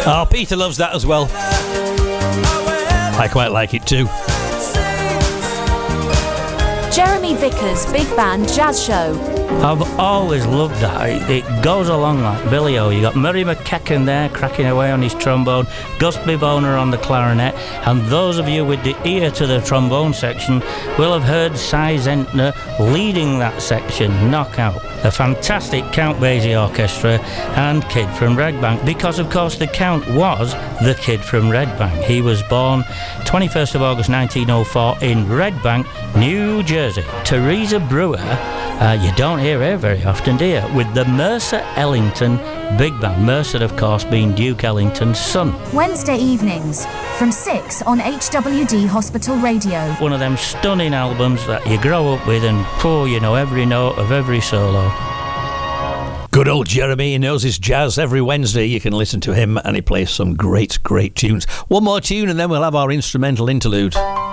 Oh, Peter loves that as well. I quite like it too. Jeremy Vickers' Big Band Jazz Show. I've always loved that. It goes along like Billy O. You got Murray McKechen there cracking away on his trombone, Gus Bivoner on the clarinet, and those of you with the ear to the trombone section will have heard Cy Zentner leading that section, knockout. A fantastic Count Basie orchestra and Kid from Red Bank, because of course the Count was the Kid from Red Bank. He was born 21st of August 1904 in Red Bank, New Jersey. Teresa Brewer, you don't hear her very often, do you? With the Mercer Ellington Big Band. Mercer, of course, being Duke Ellington's son. Wednesday evenings from 6 on HWD Hospital Radio. One of them stunning albums that you grow up with and, you know every note of every solo. Good old Jeremy, he knows his jazz. Every Wednesday you can listen to him and he plays some great, great tunes. One more tune and then we'll have our instrumental interlude.